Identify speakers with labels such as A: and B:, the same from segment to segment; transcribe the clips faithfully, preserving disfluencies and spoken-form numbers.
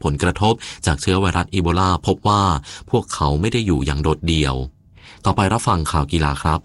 A: ผลกระทบจากเชื้อไวรัสอีโบลาพบว่าพวกเขาไม่ได้อยู่อย่างโดดเดี่ยวต่อไปรับฟังข่าวกีฬาครับ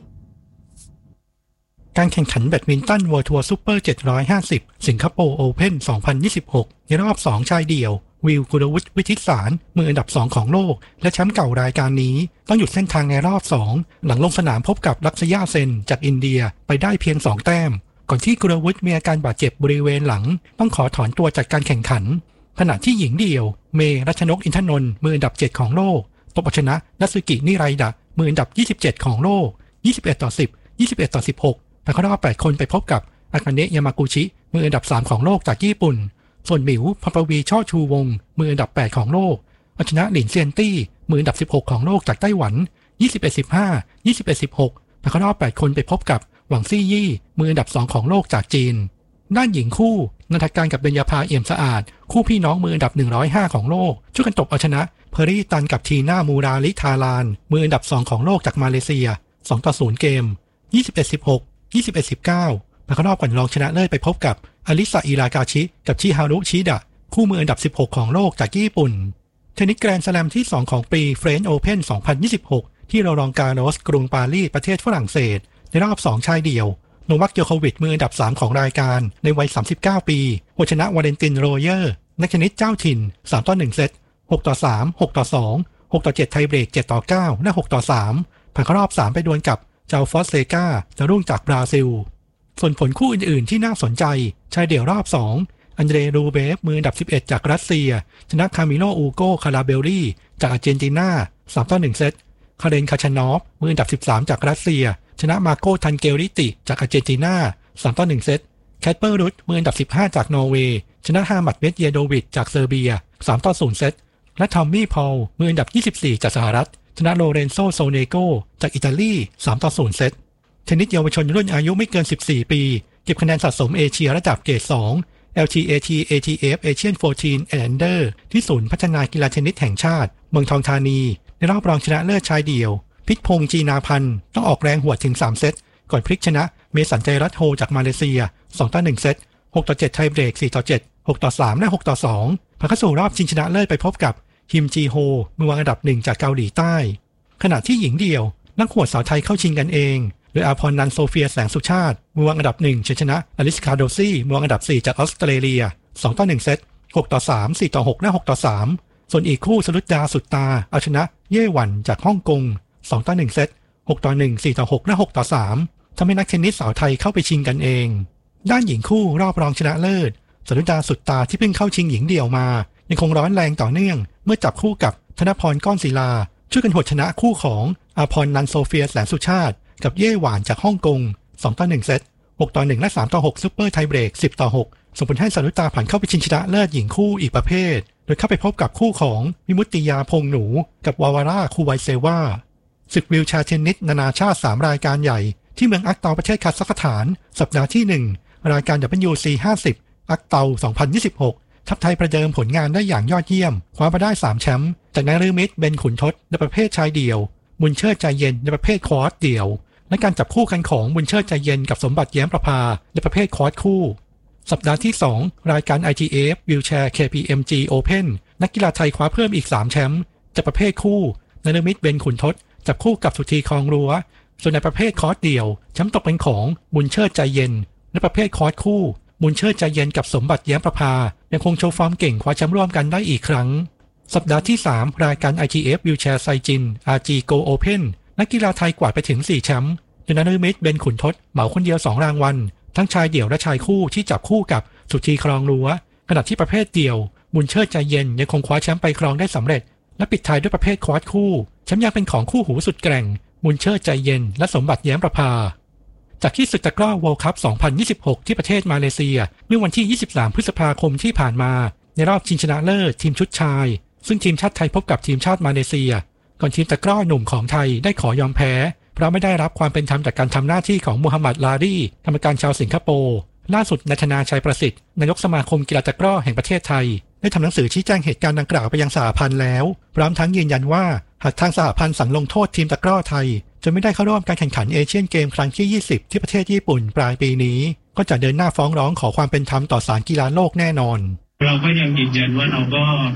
B: การแข่งขันแบดมินตัน World Tour Super เจ็ดร้อยห้าสิบสิงคโปร์ Open สองพันยี่สิบหกในรอบสองชายเดี่ยววิล กุลวุฒิ วิทิตสารมืออันดับสองของโลกและแชมป์เก่ารายการนี้ต้องหยุดเส้นทางในรอบสองหลังลงสนามพบกับลักษยาเซนจากอินเดียไปได้เพียงสองแต้มก่อนที่กุลวุฒิมีอาการบาดเจ็บบริเวณหลังต้องขอถอนตัวจากการแข่งขันขณะที่หญิงเดี่ยวเมรัชนกอินทนนท์มืออันดับเจ็ดของโลกตบเอาชนะนัตสึกินิไรดะมืออันดับยี่สิบเจ็ดของโลกยี่สิบเอ็ดต่อสิบ ยี่สิบเอ็ดต่อสิบหกผ่านเข้ารอบแปดคนไปพบกับอากาเนะยามากุชิมืออันดับสามของโลกจากญี่ปุ่นส่วนหมิวพปวีช่อชูวงมืออันดับแปดของโลกเอาชนะหลินเซียนตี้มืออันดับสิบหกของโลกจากไต้หวันยี่สิบเอ็ด สิบห้า ยี่สิบเอ็ด สิบหกผ่านเข้ารอบแปดคนไปพบกับหวังซี่ยี่มืออันดับสองของโลกจากจีนด้านหญิงคู่นันทการกับเบญญาภาเอี่ยมสะอาดคู่พี่น้องมืออันดับหนึ่งร้อยห้าของโลกช่วยกันตบเอาชนะเพอรี่ตันกับทีน่ามูราลิทารานมืออันดับสองของโลกจากมาเลเซียสองต่อศูนย์เกมยี่สิบเอ็ด สิบหก ยี่สิบเอ็ด สิบเก้าผ่านเข้ารอบก่อนรองชนะเลิศไปพบกับอลิซาอิรากาชิกับชิฮารุชิดะคู่มืออันดับสิบหกของโลกจากญี่ปุ่นเทนนิสแกรนด์สแลมที่สองของปีเฟรนช์โอเพ่นสองพันยี่สิบหกที่โรลองการ์โลสกรุงปารีสประเทศฝรั่งเศสในรอบสองชายเดี่ยวโนวัค โจโควิชมืออันดับสามของรายการในวัยสามสิบเก้าปีเอาชนะวาเลนตินโรเยอร์นักเทนนิสเจ้าถิ่นสามต่อหนึ่งเซตหกต่อสาม หกต่อสอง หกต่อเจ็ดไทเบรกเจ็ดต่อเก้าและหกต่อสามผ่านเข้ารอบสามไปดวลกับเจ้าฟอสเซกาจะรุ่งจากบราซิลส่วนผลคู่อื่นๆที่น่าสนใจชายเดี่ยวรอบสองอันเดรรูเบฟมืออันดับสิบเอ็ดจากรัสเซียชนะคามิโลอูโกคาราเบลลี่จากอาร์เจนตินาสามต่อหนึ่งเซตคาเรนคาชานอฟมืออันดับสิบสามจากรัสเซียชนะมาโกทันเกลริติจากอาร์เจนตินาสามต่อหนึ่งเซตแคทเปอร์รุตมืออันดับสิบห้าจากนอร์เวย์ชนะฮามัดเมดเยโดวิชจากเซอร์เบียสามต่อศูนย์เซตและทอมมี่พอลมืออันดับยี่สิบสี่จากสหรัฐชนะโลเรนโซโซเนโกจากอิตาลีสามต่อศูนย์เซตเทนนิสเยาวชนรุ่นอายุไม่เกินสิบสี่ปีเก็บคะแนนสะสมเอเชียระดับเกรดสอง แอล ที เอ ที เอ ที เอฟ Asian สิบสี่ and Under ที่ศูนย์พัฒนากีฬาเทนนิสแห่งชาติเมืองทองธานีในรอบรองชนะเลิศชายเดี่ยวพิษพงษ์จีนาพันธ์ต้องออกแรงหวดถึงสามเซตก่อนพลิกชนะเมสันใจรัตโฮจากมาเลเซียสองต่อหนึ่งเซตหกต่อเจ็ดไทเบรกสี่ต่อเจ็ด หกต่อสามและหกต่อสองผ่านเข้าสู่รอบชิงชนะเลิศไปพบกับฮิมจีโฮมือวางอันดับหนึ่งจากเกาหลีใต้ขณะที่หญิงเดี่ยวนักหวดสาวไทยเข้าชิงกันเองโดยอาพรนันโซเฟียแสงสุชาติมือวางอันดับหนึ่งชนะอลิสคาโดซี่มือวางอันดับสี่จากออสเตรเลียสองต่อหนึ่งเซตหกต่อสาม สี่ต่อหกและหกต่อสามส่วนอีกคู่สรุดดาสุดตาเอาชนะเย่หวันจากฮ่องกงสองต่อหนึ่งเซตหกต่อหนึ่ง สี่ต่อหกและหกต่อสามทำให้นักเทนนิสสาวไทยเข้าไปชิงกันเองด้านหญิงคู่รอบรองชนะเลิศสรุดดาสุดตาที่เพิ่งเข้าชิงหญิงเดี่ยวมายังคงร้อนแรงต่อเนื่องเมื่อจับคู่กับธนพรก้อนศิลาช่วยกันหดชนะคู่ของอาพรนันโซเฟียแสงสุชาติกับเย่หวานจากฮ่องกงสองต่อหนึ่งเซตหกต่อหนึ่งและสามต่อหกซุปเปอร์ไทเบรกสิบต่อหกส่งผลให้สรุตาผ่านเข้าไปชิงชนะเลิศหญิงคู่อีกประเภทโดยเข้าไปพบกับคู่ของวิมุตติยาพงหนูกับวาวาร่าคูไวเซวาศึกวิลแชร์เทนนิสนานาชาติสามรายการใหญ่ที่เมืองอักเตาประเทศคาซัคสถานสัปดาห์ที่หนึ่งรายการ ดับเบิลยู ซี ห้าสิบ อักเตาสองพันยี่สิบหกทัพไทยประเดิมผลงานได้อย่างยอดเยี่ยมคว้ามาได้สามแชมป์จากนฤมิตเบนขุนทศในประเภทชายเดี่ยวบุญเชิดใจเย็นในประเภทควอดเดี่ยวและการจับคู่กันของบุญเชิดใจเย็นกับสมบัติแย้มประภาในประเภทควอดคู่สัปดาห์ที่สองรายการ ไอ ที เอฟ Wheelchair เค พี เอ็ม จี Open นักกีฬาไทยคว้าเพิ่มอีกสามแชมป์จากประเภทคู่นฤมิตเบนขุนทศจับคู่กับสุธีคลองรั้วส่วนในประเภทคอร์สเดี่ยวแชมป์ตกเป็นของบุญเชิดใจเย็นในประเภทคอร์สคู่บุญเชิดใจเย็นกับสมบัติแย้มประภายังคงโชว์ฟอร์มเก่งคว้าแชมป์ร่วมกันได้อีกครั้งสัปดาห์ที่สามรายการ ไอ ที เอฟ Wheelchair ไซจิน อาร์ จี Go Open นักกีฬาไทยกวาดไปถึงสี่แชมป์โดยนฤมิตเบนขุนทศเหมาคนเดียวสองรางวัลทั้งชายเดี่ยวและชายคู่ที่จับคู่กับสุธีคลองรั้วขณะที่ประเภทเดี่ยวบุญเชิดใจเย็นยังคงคว้าแชมป์ไปครองได้สำเร็จและปิดท้ายด้วยประเภทควอดคู่แชมป์ยังเป็นของคู่หูสุดแกร่งบุญเชิดใจเย็นและสมบัติแย้มประภาจากที่ศึกตะกร้อ World Cup สองพันยี่สิบหกที่ประเทศมาเลเซียเมื่อวันที่ยี่สิบสามพฤษภาคมที่ผ่านมาในรอบชิงชนะเลิศทีมชุดชายซึ่งทีมชาติไทยพบกับทีมชาติมาเลเซียก่อนทีมตะกร้อหนุ่มของไทยได้ขอยอมแพ้เพราะไม่ได้รับความเป็นธรรมจากการทำหน้าที่ของมูฮัมหมัดลารีกรรมการชาวสิงคโปร์ล่าสุดนายธนาชัยประสิทธิ์นายกสมาคมกีฬาตะกร้อแห่งประเทศไทยได้ทำหนังสือชี้แจงเหตุการณ์ดังกล่าวไปยังสหพันธ์แล้วพร้อมทั้งยืนยันว่าหากทางสหพันธ์สั่งลงโทษทีมตะกร้อไทยจะไม่ได้เข้าร่วมการแข่งขันเอเชียนเกมครั้งที่ยี่สิบที่ประเทศญี่ปุ่นปลายปีนี้ก็จะเดินหน้าฟ้องร้องขอความเป็นธรรมต่อศาลกีฬาโลกแน่นอน
C: เราก็ยังยืนยันว่าเราก็ทำ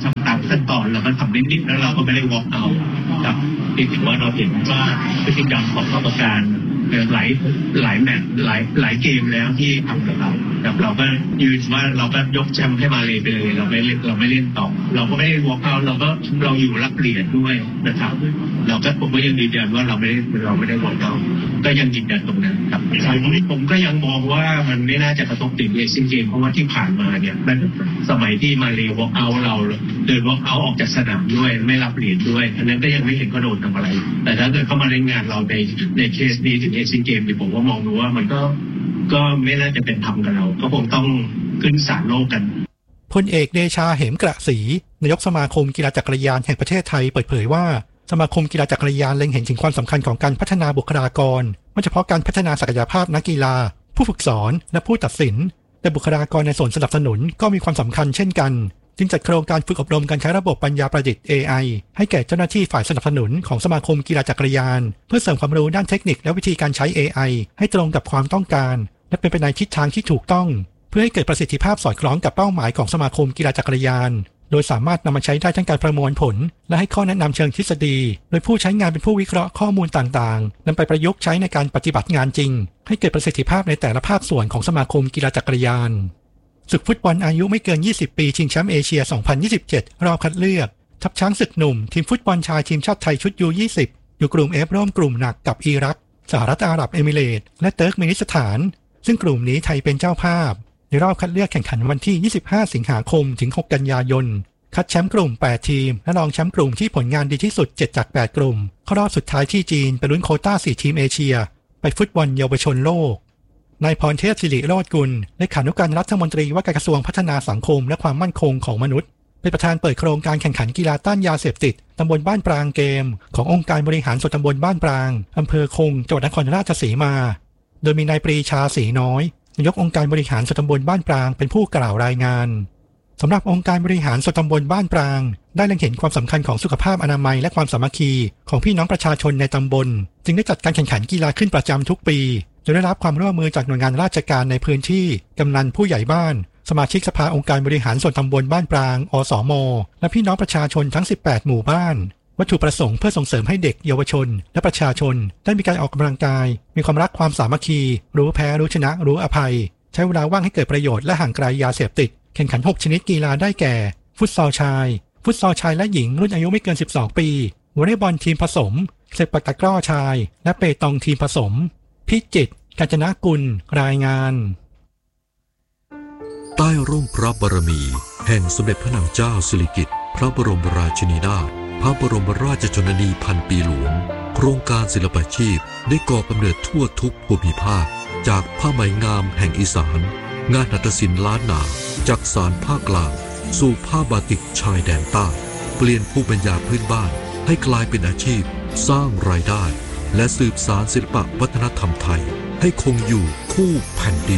C: ขั้นตอนเราก็ทำนิดๆแล้วเราก็ไม่ได้ walk out ครับเพียงแต่ว่าเราเห็นว่าพฤติกรรมของกรรมการหลายหลายแมตช์หลายหลายเกมแล้วที่ทำกับเราแต่เราก็ยืนว่าเราก็ยกแชมป์ให้มาเลยไปเลยเราไม่เล่นเราไม่เล่นต่อเราก็ไม่ได้ walk out เราก็เราอยู่รับเหรียญด้วยนะครับเราก็ผมก็ยังยืนยันว่าเราไม่ได้เราไม่ได้ walk out ก็ยังยืนยันตรงนั้นครับผมก็ยังมองว่ามันไม่น่าจะกระทบถึงเอเชียนเกมเพราะว่าที่ผ่านมาเนี่ยสมัยที่มาเล walk out เราเดิน walk out ออกจากสนามด้วยไม่รับเหรียญด้วยอันนั้นก็ยังไม่เห็นเขาโดนทำอะไรแต่ถ้าเกิดเข้ามาเล่นงานเราในในเคสนี้ถึงเอเชียนเกมเนี่ยผมว่ามองดูว่ามันก็ก็ไม่น่าจะเป็นธรรมกับเราก็คงต้องขึ้นศาลโลกกัน
B: พลเอกเดชาเหมกระศรีนายกสมาคมกีฬาจักรยานแห่งประเทศไทยเปิดเผยว่าสมาคมกีฬาจักรยานเล็งเห็นถึงความสำคัญของการพัฒนาบุคลากรไม่เฉพาะการพัฒนาศักยภาพนักกีฬาผู้ฝึกสอนและผู้ตัดสินแต่บุคลากรในส่วนสนับสนุนก็มีความสำคัญเช่นกันจึงจัดโครงการฝึกอบรมการใช้ระบบปัญญาประดิษฐ์ เอ ไอ ให้แก่เจ้าหน้าที่ฝ่ายสนับสนุนของสมาคมกีฬาจักรยานเพื่อเสริมความรู้ด้านเทคนิคและวิธีการใช้ เอ ไอ ให้ตรงกับความต้องการและเป็นไปในทิศทางที่ถูกต้องเพื่อให้เกิดประสิทธิภาพสอดคล้องกับเป้าหมายของสมาคมกีฬาจักรยานโดยสามารถนำมาใช้ได้ทั้งการประมวลผลและให้ข้อแนะนำเชิงทฤษฎีโดยผู้ใช้งานเป็นผู้วิเคราะห์ข้อมูลต่างๆนำไปประยุกต์ใช้ในการปฏิบัติงานจริงให้เกิดประสิทธิภาพในแต่ละภาคส่วนของสมาคมกีฬาจักรยานศึกฟุตบอลอายุไม่เกินยี่สิบปีชิงแชมป์เอเชียสองพันยี่สิบเจ็ดรอบคัดเลือกทัพช้างศึกหนุ่มทีมฟุตบอลชายทีมชาติไทยชุด ยู ยี่สิบ อยู่กลุ่ม F ร่วมกลุ่มหนักกับอิรักสหรัฐอาหรับเอมิเรตส์และเติร์กเมนิสถานซึ่งกลุ่มนี้ไทยเป็นเจ้าภาพในรอบคัดเลือกแข่งขันวันที่ยี่สิบห้าสิงหาคมถึงหกกันยายนคัดแชมป์กลุ่มแปดทีมและรองแชมป์กลุ่มที่ผลงานดีที่สุดเจ็ดจากแปดกลุ่มเข้ารอบสุดท้ายที่จีนไปลุ้นโควต้าสี่ทีมเอเชียไปฟุตบอลเยาวชนโลกนายพรเทพศิริโรจน์กุลเลขานุการรัฐมนตรีว่าการกระทรวงพัฒนาสังคมและความมั่นคงของมนุษย์เป็นประธานเปิดโครงการแข่งขันกีฬาต้านยาเสพติดตำบลบ้านปรางเกมขององค์การบริหารส่วนตำบลบ้านปรางอำเภอคงจังหวัดนครราชสีมาโดยมีนายปรีชาศรีน้อยนายกองค์การบริหารส่วนตำบลบ้านปรางเป็นผู้กล่าวรายงานสำหรับองค์การบริหารส่วนตำบลบ้านปรางได้เล็งเห็นความสำคัญของสุขภาพอนามัยและความสามัคคีของพี่น้องประชาชนในตำบลจึงได้จัดการแข่งขันกีฬาขึ้นประจำทุกปีโดยได้รับความร่วมมือจากหน่วยงานราชการในพื้นที่กำนันผู้ใหญ่บ้านสมาชิกสภาองค์การบริหารส่วนตำบลบ้านปรางอสม.และพี่น้องประชาชนทั้งสิบแปดหมู่บ้านวัตถุประสงค์เพื่อส่งเสริมให้เด็กเยาวชนและประชาชนได้มีการออกกำลังกายมีความรักความสามัคคีรู้แพ้รู้ชนะรู้อภัยใช้เวลาว่างให้เกิดประโยชน์และห่างไกลยาเสพติดแข่งขันหกชนิดกีฬาได้แก่ฟุตซอลชายฟุตซอลชายและหญิงรุ่นอายุไม่เกินสิบสองปีวอลเลย์บอลทีมผสมเซปักตะกร้อชายและเปตองทีมผสมพิจิตรกาญจนกุลรายงาน
D: ใต้ร่มพระบารมีแห่งสมเด็จพระนางเจ้าสิริกิติ์พระบรมราชินีนาถพระบรมราชชนนีพันปีหลวงโครงการศิลปาชีพได้ก่อกำเนิดทั่วทุกภูมิภาคจากผ้าไหมงามแห่งอีสานงานหัตถศิลป์ล้านนาจากสารภาคกลางสู่ผ้าบาติกชายแดนใต้เปลี่ยนภูมิปัญญาพื้นบ้านให้กลายเป็นอาชีพสร้างรายได้และสืบสานศิลปวัฒนธรรมไทยให้คงอยู่คู่แผ่นดิน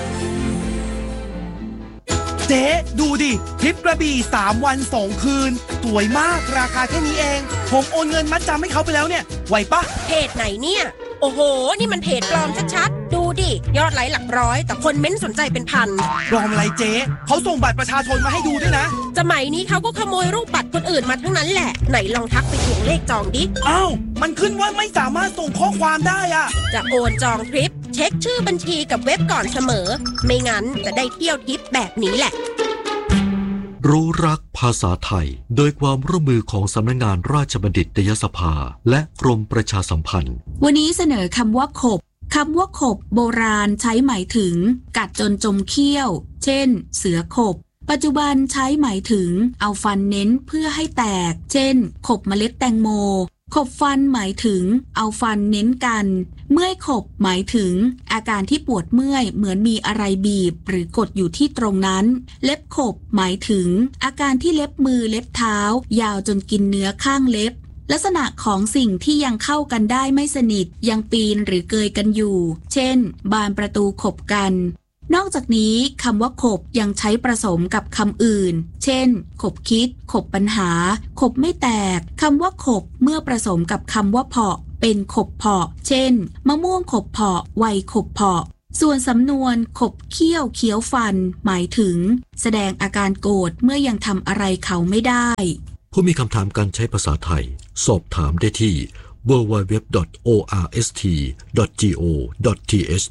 E: เจ๊ดูดิทริปกระบี่สามวันสองคืนสวยมากราคาแค่นี้เองผมโอนเงินมัดจำให้เขาไปแล้วเนี่ยไหวปะ
F: เพจไหนเนี่ยโอ้โหนี่มันเพจปลอมชัดๆดูดิยอดไลค์หลักร้อยแต่คนเม้นสนใจเป็นพัน
E: ปลอมอะไรเจ๊เขาส่งบัตรประชาชนมาให้ดูด้วยนะ
F: สมัยนี้เขาก็ขโมยรูปบัตรคนอื่นมาทั้งนั้นแหละไหนลองทักไปทวงเลขจองดิ
E: อ้าวมันขึ้นว่าไม่สามารถส่งข้อความได้อะ
F: จะโอนจองทริปเช็คชื่อบัญชีกับเว็บก่อนเสมอไม่งั้นจะได้เที่ยวทริปแบบนี้แหละ
D: รู้รักภาษาไทยโดยความร่วมมือของสำนักงานราชบัณฑิตยสภาและกรมประชาสัมพันธ์
G: วันนี้เสนอคำว่าขบคำว่าขบโบราณใช้หมายถึงกัดจนจมเขี้ยวเช่นเสือขบปัจจุบันใช้หมายถึงเอาฟันเน้นเพื่อให้แตกเช่นขบเมล็ดแตงโมขบฟันหมายถึงเอาฟันเน้นกันเมื่อยขบหมายถึงอาการที่ปวดเมื่อยเหมือนมีอะไรบีบหรือกดอยู่ที่ตรงนั้นเล็บขบหมายถึงอาการที่เล็บมือเล็บเท้ายาวจนกินเนื้อข้างเล็บลักษณะของสิ่งที่ยังเข้ากันได้ไม่สนิทยังปีนหรือเกยกันอยู่เช่นบานประตูขบกันนอกจากนี้คำว่าขบยังใช้ผสมกับคำอื่นเช่นขบคิดขบปัญหาขบไม่แตกคำว่าขบเมื่อผสมกับคำว่าเพาะเป็นขบเพาะเช่นมะม่วงขบเพาะไวขบเพาะส่วนสำนวนขบเคี้ยวเคี้ยวฟันหมายถึงแสดงอาการโกรธเมื่อยังทำอะไรเขาไม่ได้
D: ผู้มีคำถามการใช้ภาษาไทยสอบถามได้ที่ ดับเบิลยู ดับเบิลยู ดับเบิลยู ดอท โอ อาร์ เอส ที ดอท จี โอ ดอท ที เอช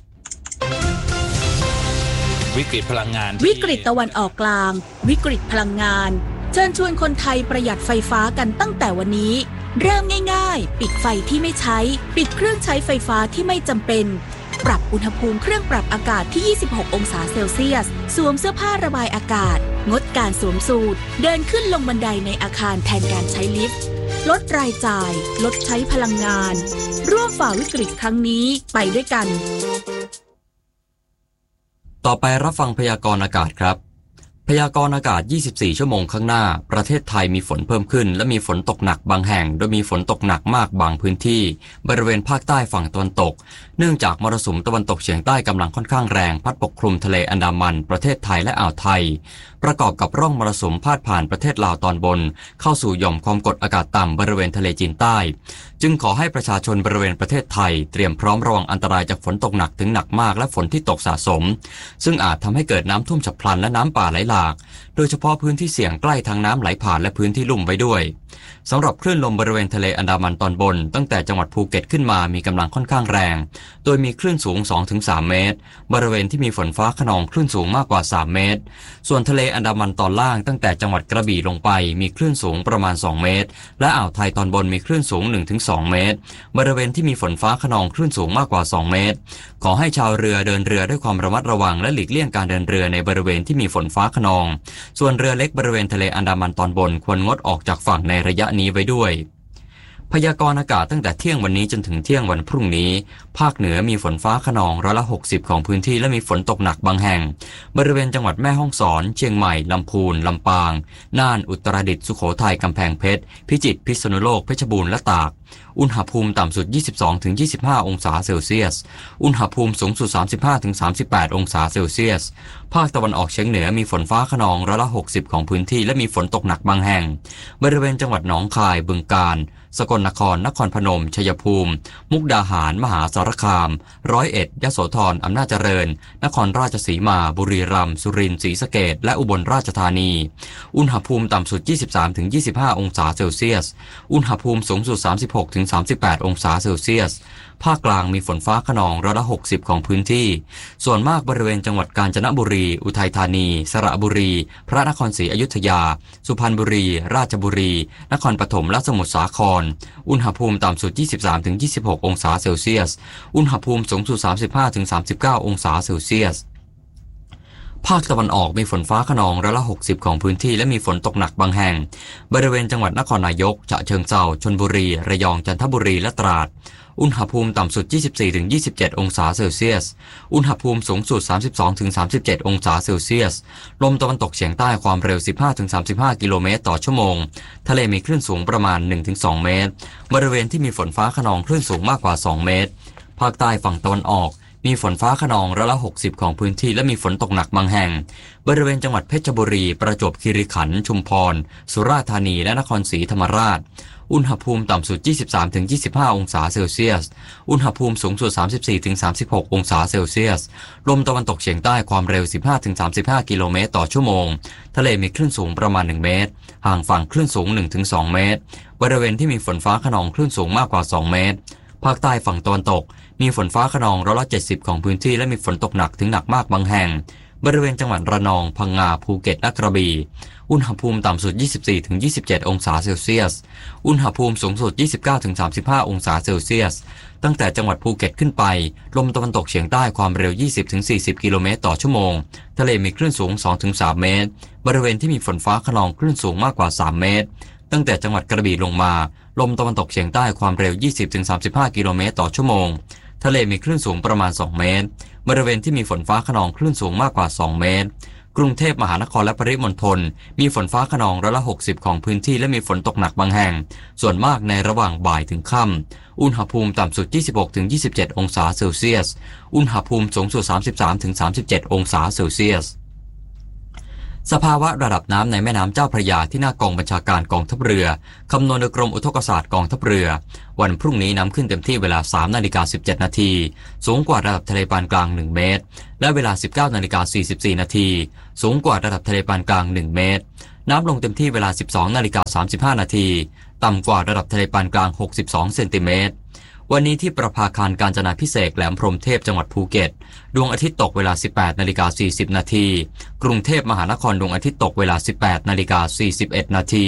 H: วิกฤตพลังงาน
G: วิกฤตตะวันออกกลางวิกฤตพลังงานเชิญชวนคนไทยประหยัดไฟฟ้ากันตั้งแต่วันนี้เริ่มง่ายๆปิดไฟที่ไม่ใช้ปิดเครื่องใช้ไฟฟ้าที่ไม่จำเป็นปรับอุณหภูมิเครื่องปรับอากาศที่ยี่สิบหกองศาเซลเซียสสวมเสื้อผ้าระบายอากาศงดการสวมสูทเดินขึ้นลงบันไดในอาคารแทนการใช้ลิฟต์ลดรายจ่ายลดใช้พลังงานร่วมฝ่าวิกฤตครั้งนี้ไปด้วยกัน
A: ต่อไปรับฟังพยากรณ์อากาศครับพยากรณ์อากาศยี่สิบสี่ชั่วโมงข้างหน้าประเทศไทยมีฝนเพิ่มขึ้นและมีฝนตกหนักบางแห่งโดยมีฝนตกหนักมากบางพื้นที่บริเวณภาคใต้ฝั่งตะวันตกเนื่องจากมรสุมตะวันตกเฉียงใต้กำลังค่อนข้างแรงพัดปกคลุมทะเลอันดามันประเทศไทยและอ่าวไทยประกอบกับร่องมรสุมพาดผ่านประเทศลาวตอนบนเข้าสู่หย่อมความกดอากาศต่ำบริเวณทะเลจีนใต้จึงขอให้ประชาชนบริเวณประเทศไทยเตรียมพร้อมระวังอันตรายจากฝนตกหนักถึงหนักมากและฝนที่ตกสะสมซึ่งอาจทำให้เกิดน้ำท่วมฉับพลันและน้ำป่าไหลหลากโดยเฉพาะพื้นที่เสี่ยงใกล้ทางน้ำไหลผ่านและพื้นที่ลุ่มไว้ด้วยสำหรับคลื่นลมบริเวณทะเลอันดามันตอนบนตั้งแต่จังหวัดภูเก็ตขึ้นมามีกำลังค่อนข้างแรงโดยมีคลื่นสูง สองถึงสาม เมตรบริเวณที่มีฝนฟ้าคะนองคลื่นสูงมากกว่าสามเมตรส่วนทะเลอันดามันตอนล่างตั้งแต่จังหวัดกระบี่ลงไปมีคลื่นสูงประมาณสองเมตรและอ่าวไทยตอนบนมีคลื่นสูง หนึ่งถึงสอง เมตรบริเวณที่มีฝนฟ้าคะนองคลื่นสูงมากกว่าสองเมตรขอให้ชาวเรือเดินเรือด้วยความระมัดระวังและหลีกเลี่ยงการเดินเรือในบริเวณที่มีฝนฟ้าคะนองส่วนเรือเล็กบริเวณทะเลอันดามันตอนบนควรงดออกจากฝั่งในระยะนี้ไว้ด้วยพยากรณ์อากาศตั้งแต่เที่ยงวันนี้จนถึงเที่ยงวันพรุ่งนี้ภาคเหนือมีฝนฟ้าคะนองร้อยละหกสิบของพื้นที่และมีฝนตกหนักบางแห่งบริเวณจังหวัดแม่ฮ่องสอนเชียงใหม่ลำพูนลำปางน่านอุตรดิตถ์สุโขทัยกำแพงเพชรพิจิตรพิษณุโลกเพชรบูรณ์และตากอุณหภูมิต่ำสุด ยี่สิบสองถึงยี่สิบห้า องศาเซลเซียสอุณหภูมิสูงสุด สามสิบห้าถึงสามสิบแปด องศาเซลเซียสภาคตะวันออกเฉียงเหนือมีฝนฟ้าคะนองร้อยละหกสิบของพื้นที่และมีฝนตกหนักบางแห่งบริเวณจังหวัดหนองคายบึงกาฬสกลนครนครพนมชัยภูมิมุกดาหารมหาสารคามร้อยเอ็ดยโสธรอำนาจเจริญนครราชสีมาบุรีรัมย์สุรินทร์ศรีสะเกษและอุบลราชธานีอุณหภูมิต่ำสุด ยี่สิบสามถึงยี่สิบห้า องศาเซลเซียสอุณหภูมิสูงสุด สามสิบหกถึงสามสิบแปด องศาเซลเซียสภาคกลางมีฝนฟ้าคะนองร้อยละหกสิบของพื้นที่ส่วนมากบริเวณจังหวัดกาญจนบุรีอุทัยธานีสระบุรีพระนครศรีอยุธยาสุพรรณบุรีราชบุรีนครปฐมและสมุทรสาครอุณหภูมิต่ำสุด ยี่สิบสามถึงยี่สิบหก องศาเซลเซียสอุณหภูมิสูงสุด สามสิบห้าถึงสามสิบเก้า องศาเซลเซียสภาคตะวันออกมีฝนฟ้าคะนองร้อยละหกสิบของพื้นที่และมีฝนตกหนักบางแห่งบริเวณจังหวัดนครนายกฉะเชิงเทราชลบุรีระยองจันทบุรีและตราดอุณหภูมิต่ำสุด ยี่สิบสี่ถึงยี่สิบเจ็ด องศาเซลเซียสอุณหภูมิสูงสุด สามสิบสองถึงสามสิบเจ็ด องศาเซลเซียสลมตะวันตกเฉียงใต้ความเร็ว สิบห้าถึงสามสิบห้า กิโลเมตรต่อชั่วโมงทะเลมีคลื่นสูงประมาณ หนึ่งถึงสอง เมตรบริเวณที่มีฝนฟ้าคะนองคลื่นสูงมากกว่าสองเมตรภาคใต้ฝั่งตะวันออกมีฝนฟ้าคะนองร้อยละหกสิบของพื้นที่และมีฝนตกหนักบางแห่งบริเวณจังหวัดเพชรบุรีประจวบคีรีขันธ์ชุมพรสุราษฎร์ธานีและนครศรีธรรมราชอุณหภูมิต่ำสุด ยี่สิบสามถึงยี่สิบห้า องศาเซลเซียสอุณหภูมิสูงสุด สามสิบสี่ถึงสามสิบหก องศาเซลเซียสลมตะวันตกเฉียงใต้ความเร็ว สิบห้าถึงสามสิบห้า กิโลเมตรต่อชั่วโมงทะเลมีคลื่นสูงประมาณหนึ่งเมตรห่างฝั่งคลื่นสูง หนึ่งถึงสอง เมตรบริเวณที่มีฝนฟ้าคะนองคลื่นสูงมากกว่าสองเมตรภาคใต้ฝั่งตะวันตกมีฝนฟ้าคะนองร้อยละเจ็ดสิบของพื้นที่และมีฝนตกหนักถึงหนักมากบางแห่งบริเวณจังหวัดระนองพังงาภูเก็ตและกระบี่อุณหภูมิต่ำสุด ยี่สิบสี่ถึงยี่สิบเจ็ด องศาเซลเซียสอุณหภูมิสูงสุด ยี่สิบเก้าถึงสามสิบห้า องศาเซลเซียสตั้งแต่จังหวัดภูเก็ตขึ้นไปลมตะวันตกเฉียงใต้ความเร็ว ยี่สิบถึงสี่สิบ กิโลเมตรต่อชั่วโมงทะเลมีคลื่นสูง สองถึงสาม เมตรบริเวณที่มีฝนฟ้าคะนองคลื่นสูงมากกว่าสามเมตรตั้งแต่จังหวัดกระบี่ลงมาลมตะวันตกเฉียงใต้ความเร็ว ยี่สิบถึงสามสิบห้า กิโลเมตรต่อชั่วโมงทะเลมีคลื่นสูงประมาณสองเมตรบริเวณที่มีฝนฟ้าคะนองคลื่นสูงมากกว่าสองเมตรกรุงเทพมหานครและปริมณฑลมีฝนฟ้าคะนองร้อยละหกสิบของพื้นที่และมีฝนตกหนักบางแห่งส่วนมากในระหว่างบ่ายถึงค่ำอุณหภูมิต่ำสุด ยี่สิบหกถึงยี่สิบเจ็ด องศาเซลเซียสอุณหภูมิสูงสุด สามสิบสามถึงสามสิบเจ็ด องศาเซลเซียสสภาวะระดับน้ำในแม่น้ำเจ้าพระยาที่หน้ากองบัญชาการกองทัพเรือคำนวณโดยกรมอุทกศาสตร์กองทัพเรือวันพรุ่งนี้น้ำขึ้นเต็มที่เวลา สามนาฬิกาสิบเจ็ดนาทีสูงกว่าระดับทะเลปานกลางหนึ่งเมตรและเวลา สิบเก้านาฬิกาสี่สิบสี่นาทีสูงกว่าระดับทะเลปานกลางหนึ่งเมตรน้ำลงเต็มที่เวลา สิบสองนาฬิกาสามสิบห้านาทีต่ำกว่าระดับทะเลปานกลางหกสิบสองเซนติเมตรวันนี้ที่ประภาคารกาญจนาภิเษกแหลมพรหมเทพจังหวัดภูเก็ตดวงอาทิตย์ตกเวลา สิบแปดนาฬิกาสี่สิบนาทีกรุงเทพมหานครดวงอาทิตย์ตกเวลา สิบแปดนาฬิกาสี่สิบเอ็ดนาที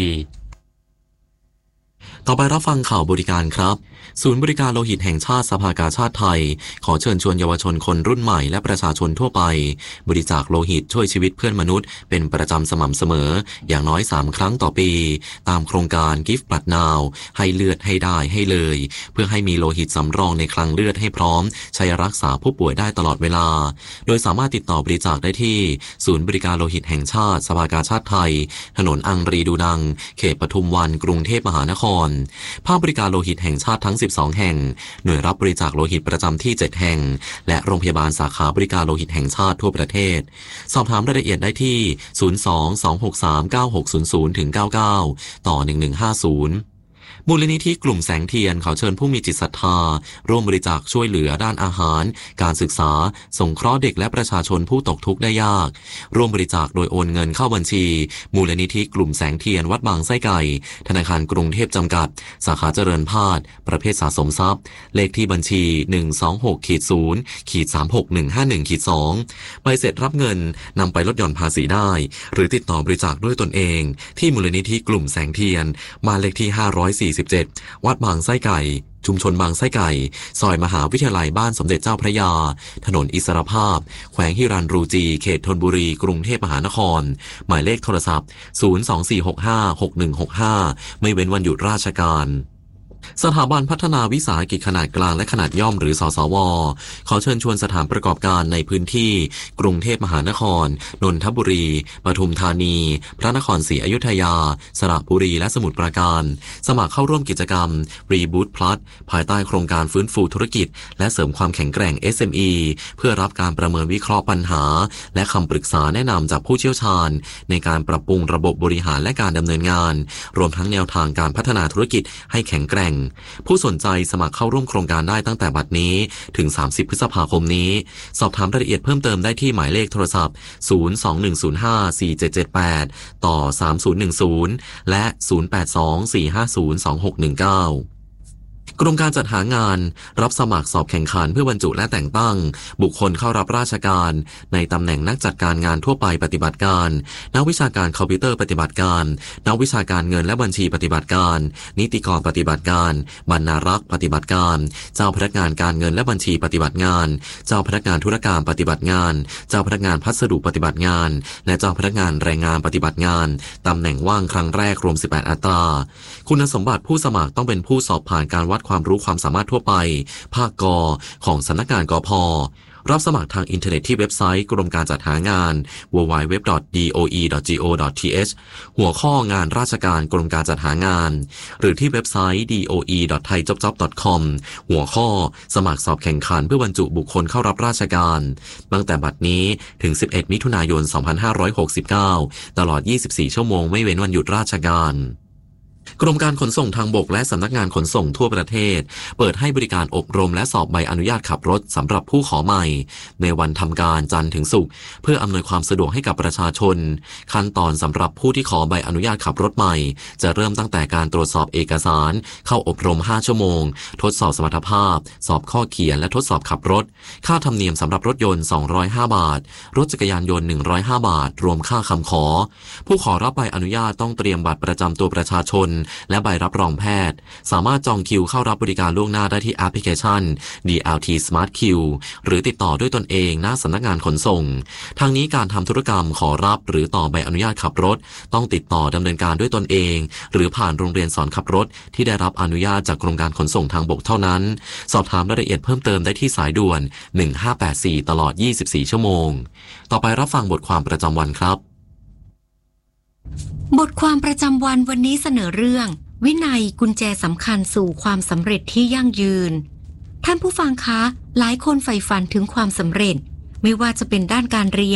H: ต่อไปรับฟังข่าวบริการครับศูนย์บริการโลหิตแห่งชาติสภากาชาติไทยขอเชิญชวนเยาวชนคนรุ่นใหม่และประชาชนทั่วไปบริจาคโลหิตช่วยชีวิตเพื่อนมนุษย์เป็นประจำสม่ำเสมออย่างน้อยสามครั้งต่อปีตามโครงการ Give Blood Now ให้เลือดให้ได้ให้เลยเพื่อให้มีโลหิตสำรองในคลังเลือดให้พร้อมใช้รักษาผู้ป่วยได้ตลอดเวลาโดยสามารถติดต่อบริจาคได้ที่ศูนย์บริการโลหิตแห่งชาติสภากาชาติไทยถนนอังรีดูนังเขตปทุมวันกรุงเทพมหานครภาคบริการโลหิตแห่งชาติทั้งสิบสองแห่งหน่วยรับบริจาคโลหิตประจำที่เจ็ดแห่งและโรงพยาบาลสาขาบริการโลหิตแห่งชาติทั่วประเทศสอบถามรายละเอียดได้ที่ศูนย์ สอง สอง หก สาม เก้า หก ศูนย์ ศูนย์ ถึง เก้า เก้า ต่อ หนึ่ง หนึ่ง ห้า ศูนย์มูลนิธิกลุ่มแสงเทียนขอเชิญผู้มีจิตศรัทธาร่วมบริจาคช่วยเหลือด้านอาหารการศึกษาสงเคราะห์เด็กและประชาชนผู้ตกทุกข์ได้ยากร่วมบริจาคโดยโอนเงินเข้าบัญชีมูลนิธิกลุ่มแสงเทียนวัดบางไส้ไก่ธนาคารกรุงเทพจำกัดสาขาเจริญพาดประเภทสะสมทรัพย์เลขที่บัญชี หนึ่ง สอง หก ศูนย์ สาม หก หนึ่ง ห้า หนึ่ง สอง ใบเสร็จรับเงินนำไปลดหย่อนภาษีได้หรือติดต่อบริจาคด้วยตนเองที่มูลนิธิกลุ่มแสงเทียนมาเลขที่ห้าร้อยสี่สิบเจ็ดวัดบางไส้ไก่ชุมชนบางไส้ไก่ซอยมหาวิทยาลัยบ้านสมเด็จเจ้าพระยาถนนอิสรภาพแขวงฮิรันรูจีเขตธนบุรีกรุงเทพมหานครหมายเลขโทรศัพท์ศูนย์ สอง สี่ หก ห้า หก หนึ่ง หก ห้าไม่เว้นวันหยุดราชการสถาบันพัฒนาวิสาหกิจขนาดกลางและขนาดย่อมหรือสสว.ขอเชิญชวนสถานประกอบการในพื้นที่กรุงเทพมหานครนนทบุรีปทุมธานีพระนครศรีอยุธยาสระบุรีและสมุทรปราการสมัครเข้าร่วมกิจกรรม Reboot Plus ภายใต้โครงการฟื้นฟูธุรกิจและเสริมความแข็งแกร่ง เอส เอ็ม อี เพื่อรับการประเมินวิเคราะห์ปัญหาและคำปรึกษาแนะนำจากผู้เชี่ยวชาญในการปรับปรุงระบบบริหารและการดำเนินงานรวมทั้งแนวทางการพัฒนาธุรกิจให้แข็งแกร่งผู้สนใจสมัครเข้าร่วมโครงการได้ตั้งแต่บัดนี้ถึงสามสิบพฤษภาคมนี้สอบถามรายละเอียดเพิ่มเติมได้ที่หมายเลขโทรศัพท์ศูนย์ สอง หนึ่ง ศูนย์ ห้า สี่ เจ็ด เจ็ด แปดต่อสามศูนย์หนึ่งศูนย์และศูนย์ แปด สอง สี่ ห้า ศูนย์ สอง หก หนึ่ง เก้ากรมการจัดหางานรับสมัครสอบแข่งขันเพื่อบรรจุและแต่งตั้งบุคคลเข้ารับราชการในตำแหน่งนักจัดการงานทั่วไปปฏิบัติการนักวิชาการคอมพิวเตอร์ปฏิบัติการนักวิชาการเงินและบัญชีปฏิบัติการนิติกรปฏิบัติการบรรณารักษ์ปฏิบัติการเจ้าพนักงานการเงินและบัญชีปฏิบัติงานเจ้าพนักงานธุรการปฏิบัติงานเจ้าพนักงานพัสดุปฏิบัติงานและเจ้าพนักงานแรงงานปฏิบัติงานตำแหน่งว่างครั้งแรกรวมสิบแปดอัตราคุณสมบัติผู้สมัครต้องเป็นผู้สอบผ่านการวัดความรู้ความสามารถทั่วไปภาคกของสำนักงานกพ.รับสมัครทางอินเทอร์เน็ตที่เว็บไซต์กรมการจัดหางาน ดับเบิลยู ดับเบิลยู ดับเบิลยู ดอท ดี โอ อี ดอท จี โอ ดอท ที เอช หัวข้องานราชการกรมการจัดหางานหรือที่เว็บไซต์ ดี โอ อี ดอท ไทยจ็อบจ็อบ ดอท คอม หัวข้อสมัครสอบแข่งขันเพื่อบรรจุบุคคลเข้ารับราชการตั้งแต่บัดนี้ถึงสิบเอ็ดมิถุนายนสองพันห้าร้อยหกสิบเก้าตลอดยี่สิบสี่ชั่วโมงไม่เว้นวันหยุดราชการกรมการขนส่งทางบกและสำนักงานขนส่งทั่วประเทศเปิดให้บริการอบรมและสอบใบอนุญาตขับรถสำหรับผู้ขอใหม่ในวันทำการจันทร์ถึงศุกร์เพื่ออำนวยความสะดวกให้กับประชาชนขั้นตอนสำหรับผู้ที่ขอใบอนุญาตขับรถใหม่จะเริ่มตั้งแต่การตรวจสอบเอกสารเข้าอบรมห้าชั่วโมงทดสอบสมรรถภาพสอบข้อเขียนและทดสอบขับรถค่าธรรมเนียมสำหรับรถยนต์สองร้อยห้าบาทรถจักรยานยนต์หนึ่งร้อยห้าบาทรวมค่าคำขอผู้ขอรับใบอนุญาตต้องเตรียมบัตรประจำตัวประชาชนและใบรับรองแพทย์สามารถจองคิวเข้ารับบริการล่วงหน้าได้ที่แอปพลิเคชัน ดี แอล ที Smart Queue หรือติดต่อด้วยตนเองหน้าสำนักงานขนส่งทางนี้การทำธุรกรรมขอรับหรือต่อใบอนุญาตขับรถต้องติดต่อดำเนินการด้วยตนเองหรือผ่านโรงเรียนสอนขับรถที่ได้รับอนุญาตจากกรมการขนส่งทางบกเท่านั้นสอบถามรายละเอียดเพิ่มเติมได้ที่สายด่วนหนึ่งห้าแปดสี่ตลอดยี่สิบสี่ชั่วโมงต่อไปรับฟังบทความประจำวันครับ
I: บทความประจำวันวันนี้เสนอเรื่องวินัยกุญแจสำคัญสู่ความสำเร็จที่ยั่งยืนท่านผู้ฟังคะหลายคนใฝ่ฝันถึงความสำเร็จไม่ว่าจะเป็นด้านการเรียน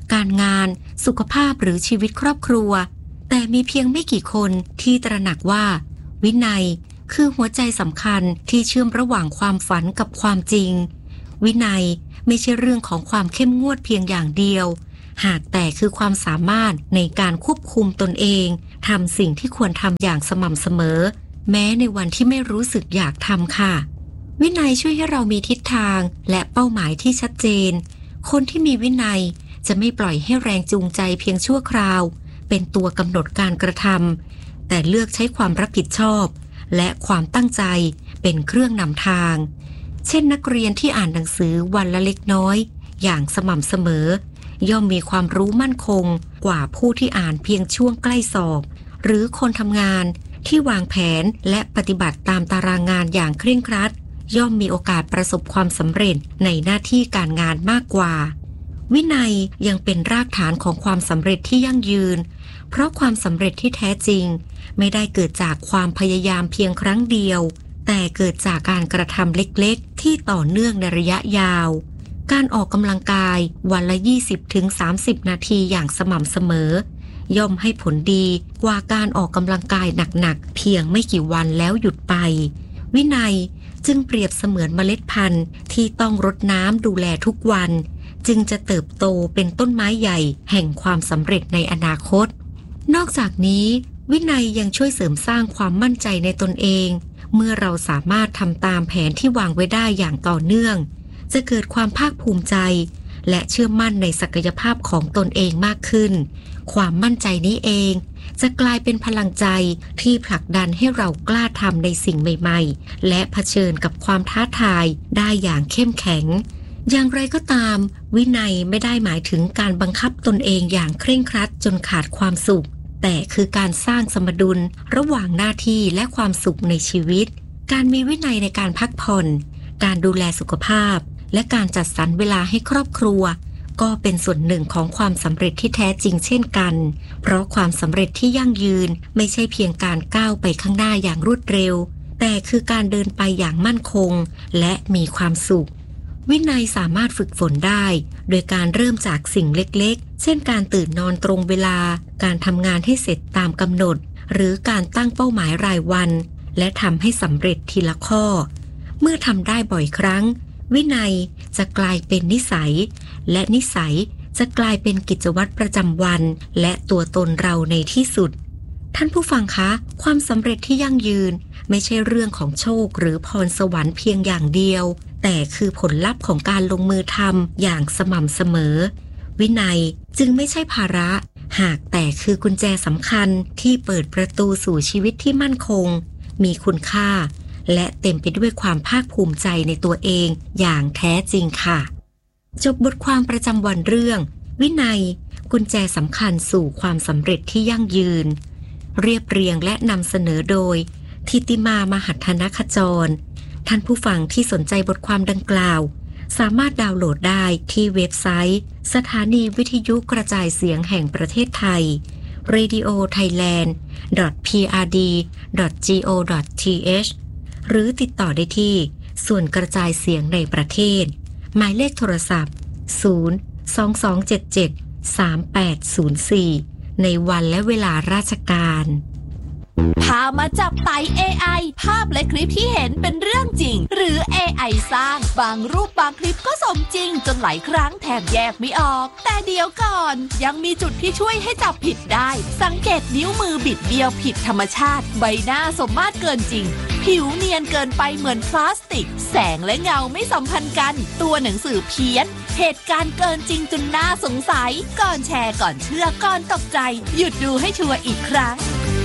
I: การงานสุขภาพหรือชีวิตครอบครัวแต่มีเพียงไม่กี่คนที่ตระหนักว่าวินัยคือหัวใจสำคัญที่เชื่อมระหว่างความฝันกับความจริงวินัยไม่ใช่เรื่องของความเข้มงวดเพียงอย่างเดียวหากแต่คือความสามารถในการควบคุมตนเองทำสิ่งที่ควรทำอย่างสม่ำเสมอแม้ในวันที่ไม่รู้สึกอยากทำค่ะวินัยช่วยให้เรามีทิศทางและเป้าหมายที่ชัดเจนคนที่มีวินัยจะไม่ปล่อยให้แรงจูงใจเพียงชั่วคราวเป็นตัวกำหนดการกระทำแต่เลือกใช้ความรับผิดชอบและความตั้งใจเป็นเครื่องนำทางเช่นนักเรียนที่อ่านหนังสือวันละเล็กน้อยอย่างสม่ำเสมอย่อมมีความรู้มั่นคงกว่าผู้ที่อ่านเพียงช่วงใกล้สอบหรือคนทำงานที่วางแผนและปฏิบัติตามตารางงานอย่างเคร่งครัดย่อมมีโอกาสประสบความสำเร็จในหน้าที่การงานมากกว่าวินัยยังเป็นรากฐานของความสำเร็จที่ยั่งยืนเพราะความสำเร็จที่แท้จริงไม่ได้เกิดจากความพยายามเพียงครั้งเดียวแต่เกิดจากการกระทำเล็กๆที่ต่อเนื่องในระยะยาวการออกกำลังกายวันละ ยี่สิบถึงสามสิบ นาทีอย่างสม่ำเสมอย่อมให้ผลดีกว่าการออกกำลังกายหนักๆเพียงไม่กี่วันแล้วหยุดไปวินัยจึงเปรียบเสมือนเมล็ดพันธุ์ที่ต้องรดน้ำดูแลทุกวันจึงจะเติบโตเป็นต้นไม้ใหญ่แห่งความสำเร็จในอนาคตนอกจากนี้วินัยยังช่วยเสริมสร้างความมั่นใจในตนเองเมื่อเราสามารถทำตามแผนที่วางไว้ได้อย่างต่อเนื่องจะเกิดความภาคภูมิใจและเชื่อมั่นในศักยภาพของตนเองมากขึ้นความมั่นใจนี้เองจะกลายเป็นพลังใจที่ผลักดันให้เรากล้าทำในสิ่งใหม่ๆและเผชิญกับความท้าทายได้อย่างเข้มแข็งอย่างไรก็ตามวินัยไม่ได้หมายถึงการบังคับตนเองอย่างเคร่งครัดจนขาดความสุขแต่คือการสร้างสมดุลระหว่างหน้าที่และความสุขในชีวิตการมีวินัยในการพักผ่อนการดูแลสุขภาพและการจัดสรรเวลาให้ครอบครัวก็เป็นส่วนหนึ่งของความสำเร็จที่แท้จริงเช่นกันเพราะความสำเร็จที่ยั่งยืนไม่ใช่เพียงการก้าวไปข้างหน้าอย่างรวดเร็วแต่คือการเดินไปอย่างมั่นคงและมีความสุขวินัยสามารถฝึกฝนได้โดยการเริ่มจากสิ่งเล็กๆเช่นการตื่นนอนตรงเวลาการทำงานให้เสร็จตามกำหนดหรือการตั้งเป้าหมายรายวันและทำให้สำเร็จทีละข้อเมื่อทำได้บ่อยครั้งวินัยจะกลายเป็นนิสัยและนิสัยจะกลายเป็นกิจวัตรประจำวันและตัวตนเราในที่สุดท่านผู้ฟังคะความสำเร็จที่ยั่งยืนไม่ใช่เรื่องของโชคหรือพรสวรรค์เพียงอย่างเดียวแต่คือผลลัพธ์ของการลงมือทำอย่างสม่ำเสมอวินัยจึงไม่ใช่ภาระหากแต่คือกุญแจสำคัญที่เปิดประตูสู่ชีวิตที่มั่นคงมีคุณค่าและเต็มไปด้วยความภาคภูมิใจในตัวเองอย่างแท้จริงค่ะจบบทความประจำวันเรื่องวินัยกุญแจสำคัญสู่ความสำเร็จที่ยั่งยืนเรียบเรียงและนำเสนอโดยทิติมามหัฒนขจรท่านผู้ฟังที่สนใจบทความดังกล่าวสามารถดาวน์โหลดได้ที่เว็บไซต์สถานีวิทยุกระจายเสียงแห่งประเทศไทย เรดิโอไทยแลนด์ ดอท พี อาร์ ดี ดอท จี โอ ดอท ที เอช หรือติดต่อได้ที่ส่วนกระจายเสียงในประเทศหมายเลขโทรศัพท์ศูนย์ สอง สอง เจ็ด เจ็ด สาม แปด ศูนย์ สี่ ในวันและเวลาราชการ
J: พามาจับไต่ เอ ไอ ภาพและคลิปที่เห็นเป็นเรื่องจริงหรือ เอ ไอ สร้างบางรูปบางคลิปก็สมจริงจนหลายครั้งแทบแยกไม่ออกแต่เดี๋ยวก่อนยังมีจุดที่ช่วยให้จับผิดได้สังเกตนิ้วมือบิดเบี้ยวผิดธรรมชาติใบหน้าสมมาตรเกินจริงผิวเนียนเกินไปเหมือนพลาสติกแสงและเงาไม่สัมพันธ์กันตัวหนังสือเพี้ยนเหตุการณ์เกินจริงจนน่าสงสัยก่อนแชร์ก่อนเชื่อก่อนตกใจหยุดดูให้ชัวร์อีกครั้ง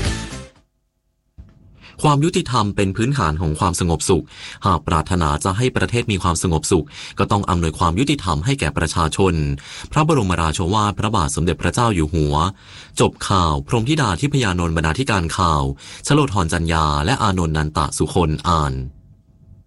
H: ความยุติธรรมเป็นพื้นฐานของความสงบสุขหากปรารถนาจะให้ประเทศมีความสงบสุขก็ต้องอำนวยความยุติธรรมให้แก่ประชาชนพระบรมราโชวาทพระบาทสมเด็จพระเจ้าอยู่หัวจบข่าวพรหมธิดาทิพยานนท์บรรณาธิการข่าวชโลธรจัญญาและอานนท์นันตะสุคนอ่าน